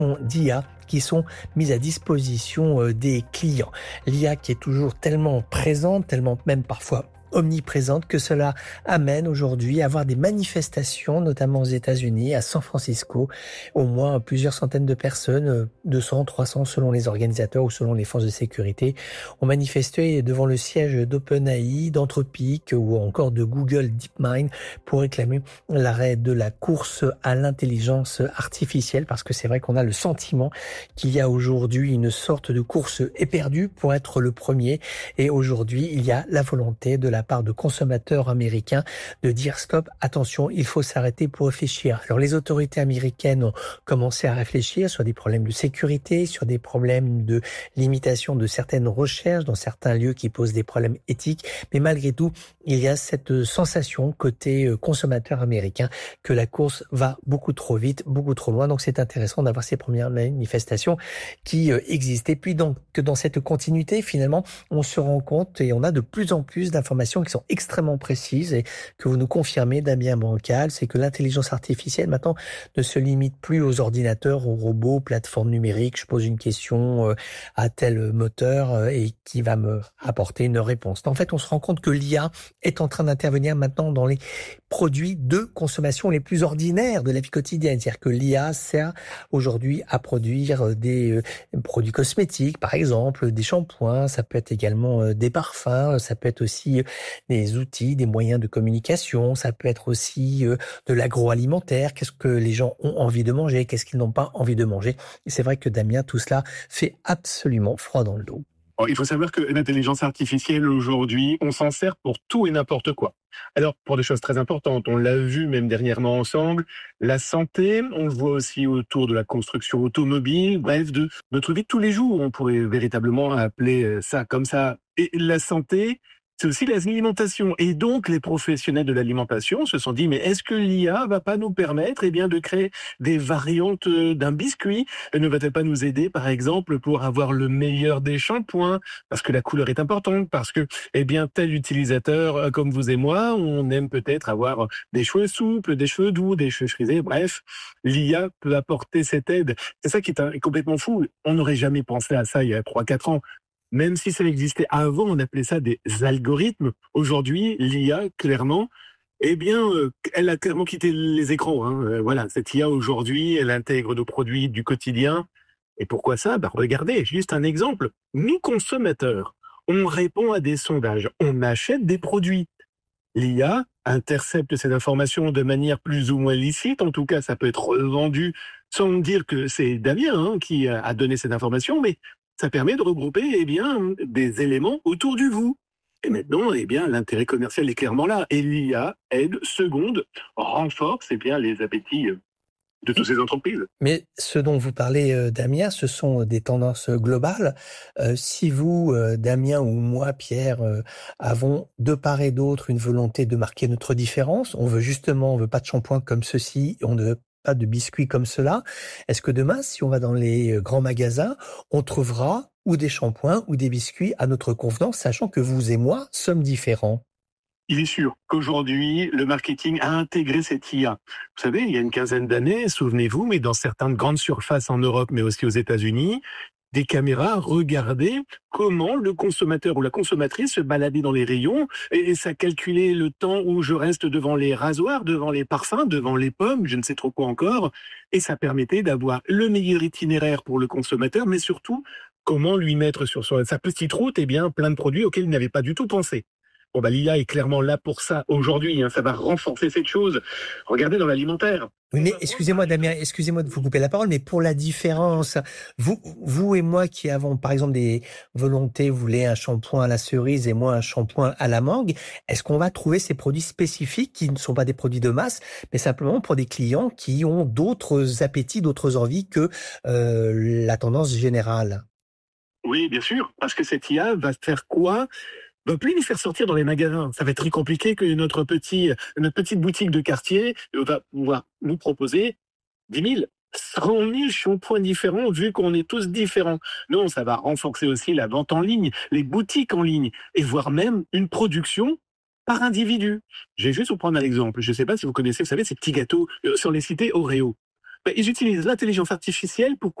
d'IA qui sont mises à disposition des clients. L'IA qui est toujours tellement présente, tellement même parfois omniprésente, que cela amène aujourd'hui à avoir des manifestations, notamment aux États-Unis, à San Francisco, au moins plusieurs centaines de personnes, 200, 300 selon les organisateurs ou selon les forces de sécurité, ont manifesté devant le siège d'OpenAI, d'Anthropic ou encore de Google DeepMind pour réclamer l'arrêt de la course à l'intelligence artificielle, parce que c'est vrai qu'on a le sentiment qu'il y a aujourd'hui une sorte de course éperdue pour être le premier, et aujourd'hui il y a la volonté de la part de consommateurs américains de dire stop, attention, il faut s'arrêter pour réfléchir. Alors les autorités américaines ont commencé à réfléchir sur des problèmes de sécurité, sur des problèmes de limitation de certaines recherches dans certains lieux qui posent des problèmes éthiques, mais malgré tout, il y a cette sensation côté consommateur américain que la course va beaucoup trop vite, beaucoup trop loin. Donc c'est intéressant d'avoir ces premières manifestations qui existent. Et puis donc que dans cette continuité, finalement, on se rend compte et on a de plus en plus d'informations qui sont extrêmement précises et que vous nous confirmez, Damien Bancal, c'est que l'intelligence artificielle maintenant ne se limite plus aux ordinateurs, aux robots, aux plateformes numériques. Je pose une question à tel moteur et qui va me apporter une réponse. En fait, on se rend compte que l'IA est en train d'intervenir maintenant dans les produits de consommation les plus ordinaires de la vie quotidienne. C'est-à-dire que l'IA sert aujourd'hui à produire des produits cosmétiques, par exemple, des shampoings, ça peut être également des parfums, ça peut être aussi des outils, des moyens de communication, ça peut être aussi de l'agroalimentaire, qu'est-ce que les gens ont envie de manger, qu'est-ce qu'ils n'ont pas envie de manger. Et c'est vrai que Damien, tout cela fait absolument froid dans le dos. Bon, il faut savoir que l'intelligence artificielle aujourd'hui, on s'en sert pour tout et n'importe quoi. Alors, pour des choses très importantes, on l'a vu même dernièrement ensemble, la santé, on le voit aussi autour de la construction automobile, bref, de notre vie de tous les jours, on pourrait véritablement appeler ça comme ça. Et la santé, c'est aussi l'alimentation. Et donc, les professionnels de l'alimentation se sont dit, mais est-ce que l'IA va pas nous permettre, de créer des variantes d'un biscuit? Ne va-t-elle pas nous aider, par exemple, pour avoir le meilleur des shampoings? Parce que la couleur est importante, parce que, tel utilisateur, comme vous et moi, on aime peut-être avoir des cheveux souples, des cheveux doux, des cheveux frisés, bref. L'IA peut apporter cette aide. C'est ça qui est complètement fou. On n'aurait jamais pensé à ça il y a 3, 4 ans. Même si ça existait avant, on appelait ça des algorithmes. Aujourd'hui, l'IA, clairement, elle a clairement quitté les écrans. Voilà, cette IA aujourd'hui, elle intègre nos produits du quotidien. Et pourquoi ça? Regardez, juste un exemple. Nous, consommateurs, on répond à des sondages, on achète des produits. L'IA intercepte cette information de manière plus ou moins licite. En tout cas, ça peut être revendu sans dire que c'est Damien qui a donné cette information, mais ça permet de regrouper des éléments autour du vous. Et maintenant, l'intérêt commercial est clairement là. Et l'IA aide, seconde, renforce les appétits de toutes ces entreprises. Mais ce dont vous parlez, Damien, ce sont des tendances globales. Si vous, Damien ou moi, Pierre, avons de part et d'autre une volonté de marquer notre différence, on veut pas de shampoing comme ceci, on ne veut pas de biscuits comme cela. Est-ce que demain, si on va dans les grands magasins, on trouvera ou des shampoings ou des biscuits à notre convenance, sachant que vous et moi sommes différents? Il est sûr qu'aujourd'hui, le marketing a intégré cette IA. Vous savez, il y a une quinzaine d'années, souvenez-vous, mais dans certaines grandes surfaces en Europe, mais aussi aux États-Unis, des caméras regardaient comment le consommateur ou la consommatrice se baladait dans les rayons et ça calculait le temps où je reste devant les rasoirs, devant les parfums, devant les pommes, je ne sais trop quoi encore. Et ça permettait d'avoir le meilleur itinéraire pour le consommateur, mais surtout, comment lui mettre sur sa petite route, plein de produits auxquels il n'avait pas du tout pensé. Bon, l'IA est clairement là pour ça aujourd'hui, ça va renforcer cette chose. Regardez dans l'alimentaire. Oui, mais excusez-moi, Damien, excusez-moi de vous couper la parole, mais pour la différence, vous et moi qui avons, par exemple, des volontés, vous voulez un shampoing à la cerise et moi un shampoing à la mangue, est-ce qu'on va trouver ces produits spécifiques qui ne sont pas des produits de masse, mais simplement pour des clients qui ont d'autres appétits, d'autres envies que la tendance générale? Oui, bien sûr, parce que cette IA va faire quoi? Va plus les faire sortir dans les magasins. Ça va être très compliqué que notre petite boutique de quartier va pouvoir nous proposer 10 000, 100 000 shampoings différents vu qu'on est tous différents. Non, ça va renforcer aussi la vente en ligne, les boutiques en ligne et voire même une production par individu. Je vais juste vous prendre un exemple. Je ne sais pas si vous connaissez, vous savez, ces petits gâteaux sur les cités Oreo. Ils utilisent l'intelligence artificielle pour